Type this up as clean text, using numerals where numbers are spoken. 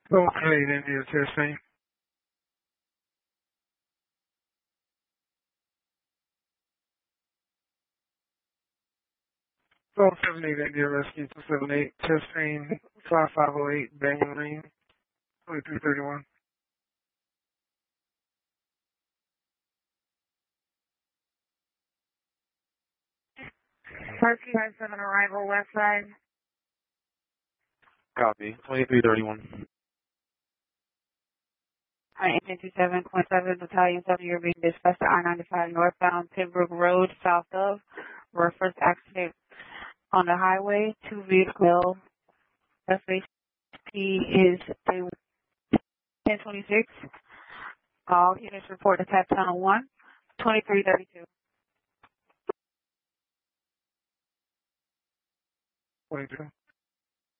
Okay, India testing. 1278 India Rescue 278 testing 5508 Banyan Lane 2331. Rescue has 7 arrival west side. Copy. 2331. Agent 27.7 Battalion 7, you're being dispatched to I-95 northbound Pembroke Road, south of. Reference accident on the highway. 2 vehicle. FHP is a 1026. All units report attack tunnel 1, 2332. 22.